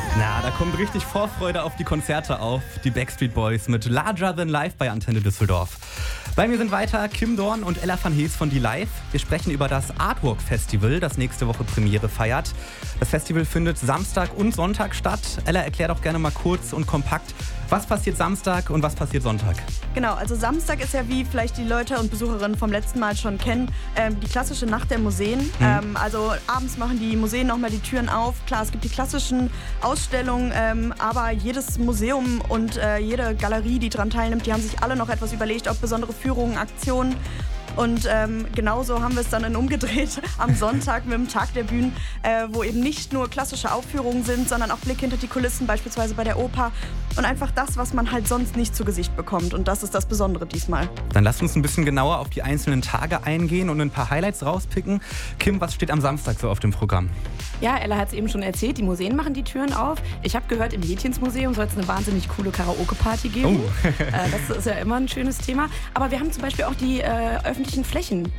Na, da kommt richtig Vorfreude auf die Konzerte auf. Die Backstreet Boys mit Larger Than Life bei Antenne Düsseldorf. Bei mir sind weiter Kim Dorn und Ella van Hees von Die Live. Wir sprechen über das Artwork Festival, das nächste Woche Premiere feiert. Das Festival findet Samstag und Sonntag statt. Ella, erklär doch gerne mal kurz und kompakt, was passiert Samstag und was passiert Sonntag? Genau, also Samstag ist ja, wie vielleicht die Leute und Besucherinnen vom letzten Mal schon kennen, die klassische Nacht der Museen. Also abends machen die Museen nochmal die Türen auf. Klar, es gibt die klassischen Ausstellungen, aber jedes Museum und jede Galerie, die daran teilnimmt, die haben sich alle noch etwas überlegt, ob besondere Führungen, Aktionen. Und genauso haben wir es dann umgedreht am Sonntag mit dem Tag der Bühnen, wo eben nicht nur klassische Aufführungen sind, sondern auch Blick hinter die Kulissen, beispielsweise bei der Oper. Und einfach das, was man halt sonst nicht zu Gesicht bekommt. Und das ist das Besondere diesmal. Dann lasst uns ein bisschen genauer auf die einzelnen Tage eingehen und ein paar Highlights rauspicken. Kim, was steht am Samstag so auf dem Programm? Ja, Ella hat es eben schon erzählt, die Museen machen die Türen auf. Ich habe gehört, im Mädchensmuseum soll es eine wahnsinnig coole Karaoke-Party geben. Oh. Das ist ja immer ein schönes Thema. Aber wir haben zum Beispiel auch die öffentlichen Flächen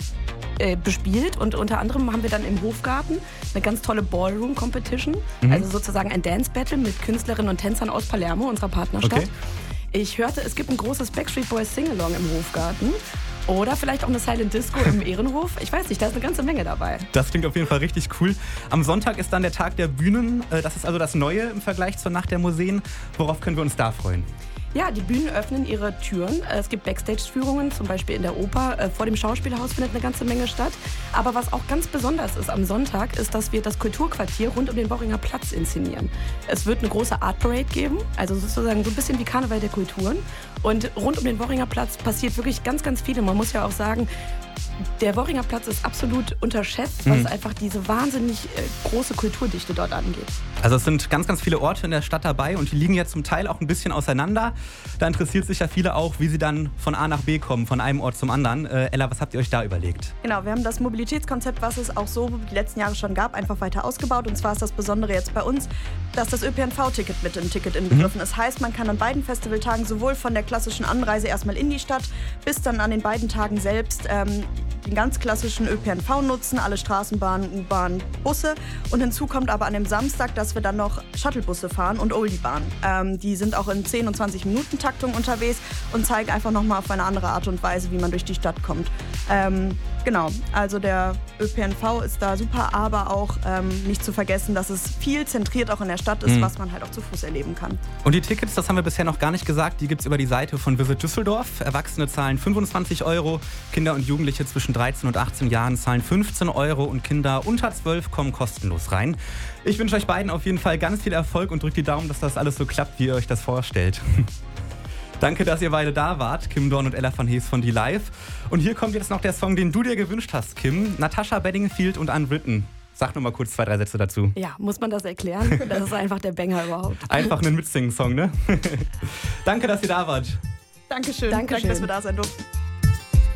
bespielt. Und unter anderem haben wir dann im Hofgarten eine ganz tolle Ballroom-Competition. Also sozusagen ein Dance-Battle mit Künstlerinnen und Tänzern aus Palermo, unserer Partnerstadt. Okay. Ich hörte, es gibt ein großes Backstreet Boys Sing-Along im Hofgarten. Oder vielleicht auch eine Silent Disco im Ehrenhof. Ich weiß nicht, da ist eine ganze Menge dabei. Das klingt auf jeden Fall richtig cool. Am Sonntag ist dann der Tag der Bühnen. Das ist also das Neue im Vergleich zur Nacht der Museen. Worauf können wir uns da freuen? Ja, die Bühnen öffnen ihre Türen. Es gibt Backstage-Führungen, zum Beispiel in der Oper. Vor dem Schauspielhaus findet eine ganze Menge statt. Aber was auch ganz besonders ist am Sonntag, ist, dass wir das Kulturquartier rund um den Worringer Platz inszenieren. Es wird eine große Art Parade geben, also sozusagen so ein bisschen wie Karneval der Kulturen. Und rund um den Worringer Platz passiert wirklich ganz, ganz viel. Man muss ja auch sagen, der Worringer Platz ist absolut unterschätzt, was einfach diese wahnsinnig große Kulturdichte dort angeht. Also es sind ganz, ganz viele Orte in der Stadt dabei und die liegen ja zum Teil auch ein bisschen auseinander. Da interessiert sich ja viele auch, wie sie dann von A nach B kommen, von einem Ort zum anderen. Ella, was habt ihr euch da überlegt? Genau, wir haben das Mobilitätskonzept, was es auch so die letzten Jahre schon gab, einfach weiter ausgebaut. Und zwar ist das Besondere jetzt bei uns, dass das ÖPNV-Ticket mit im Ticket inbegriffen ist. Heißt, man kann an beiden Festivaltagen sowohl von der klassischen Anreise erstmal in die Stadt, bis dann an den beiden Tagen selbst den ganz klassischen ÖPNV nutzen, alle Straßenbahnen, U-Bahn, Busse. Und hinzu kommt aber an dem Samstag, dass wir dann noch Shuttlebusse fahren und Oldie-Bahn. Die sind auch in 10- und 20-Minuten-Taktung unterwegs und zeigen einfach nochmal auf eine andere Art und Weise, wie man durch die Stadt kommt. Genau, also der ÖPNV ist da super, aber auch nicht zu vergessen, dass es viel zentriert auch in der Stadt ist, was man halt auch zu Fuß erleben kann. Und die Tickets, das haben wir bisher noch gar nicht gesagt, die gibt es über die Seite von Visit Düsseldorf. Erwachsene zahlen 25 €, Kinder und Jugendliche zwischen 13 und 18 Jahren zahlen 15 € und Kinder unter 12 kommen kostenlos rein. Ich wünsche euch beiden auf jeden Fall ganz viel Erfolg und drückt die Daumen, dass das alles so klappt, wie ihr euch das vorstellt. Danke, dass ihr beide da wart, Kim Dorn und Ella van Hees von Die Live. Und hier kommt jetzt noch der Song, den du dir gewünscht hast, Kim. Natasha Bedingfield und Unwritten. Sag nur mal kurz 2, 3 Sätze dazu. Ja, muss man das erklären? Das ist einfach der Banger überhaupt. Einfach ein Mitsingen-Song, ne? Danke, dass ihr da wart. Dankeschön. Danke, dass wir da sein durften.